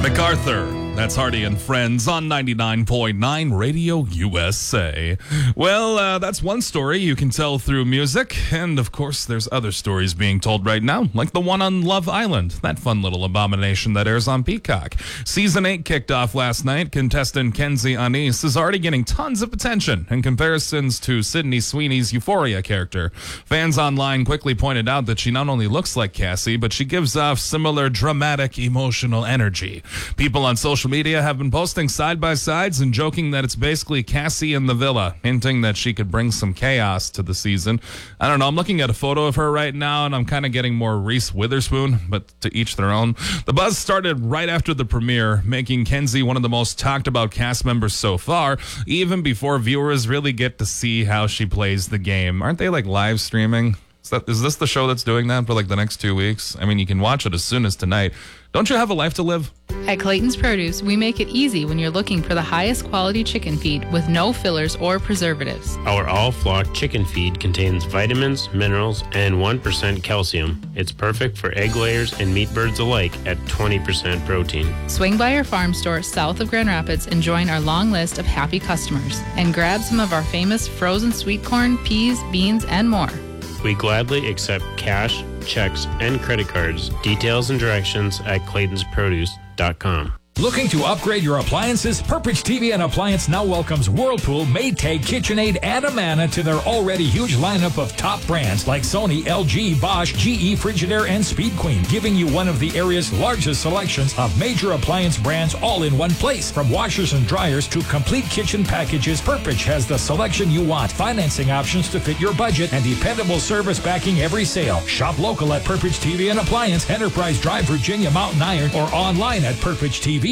MacArthur. That's Hardy and Friends on 99.9 Radio USA. Well, that's one story you can tell through music. And, of course, there's other stories being told right now, like the one on Love Island, that fun little abomination that airs on Peacock. Season 8 kicked off last night. Contestant Kenzie Anise is already getting tons of attention in comparisons to Sydney Sweeney's Euphoria character. Fans online quickly pointed out that she not only looks like Cassie, but she gives off similar dramatic, emotional energy. People on social media have been posting side-by-sides and joking that it's basically Cassie in the villa, hinting that she could bring some chaos to the season. I don't know, I'm looking at a photo of her right now, and I'm kind of getting more Reese Witherspoon, but to each their own. The buzz started right after the premiere, making Kenzie one of the most talked-about cast members so far, even before viewers really get to see how she plays the game. Aren't they, like, live streaming? Is this the show that's doing that for, like, the next 2 weeks? I mean, you can watch it as soon as tonight. Don't you have a life to live? At Clayton's Produce, we make it easy when you're looking for the highest quality chicken feed with no fillers or preservatives. Our all-flock chicken feed contains vitamins, minerals, and 1% calcium. It's perfect for egg layers and meat birds alike at 20% protein. Swing by our farm store south of Grand Rapids and join our long list of happy customers. And grab some of our famous frozen sweet corn, peas, beans, and more. We gladly accept cash, checks, and credit cards. Details and directions at claytonsproduce.com. Looking to upgrade your appliances? Purpich TV and Appliance now welcomes Whirlpool, Maytag, KitchenAid, and Amana to their already huge lineup of top brands like Sony, LG, Bosch, GE, Frigidaire, and Speed Queen, giving you one of the area's largest selections of major appliance brands all in one place. From washers and dryers to complete kitchen packages, Purpich has the selection you want, financing options to fit your budget, and dependable service backing every sale. Shop local at Purpich TV and Appliance, Enterprise Drive, Virginia, Mountain Iron, or online at purpichtv.com.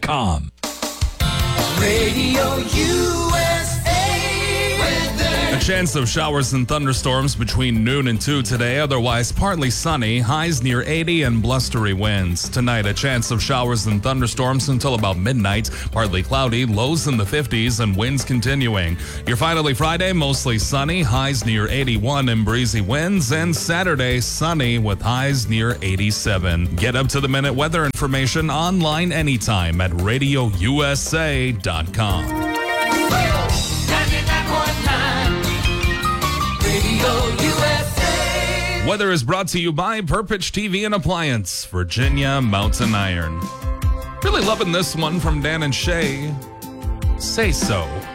Radio USA. A chance of showers and thunderstorms between noon and 2 today, otherwise partly sunny, highs near 80 and blustery winds. Tonight, a chance of showers and thunderstorms until about midnight, partly cloudy, lows in the 50s and winds continuing. Your finally Friday, mostly sunny, highs near 81 and breezy winds, and Saturday, sunny with highs near 87. Get up-to-the-minute weather information online anytime at radiousa.com. Weather is brought to you by Purpich TV and Appliance, Virginia, Mountain Iron. Really loving this one from Dan and Shay. Say So.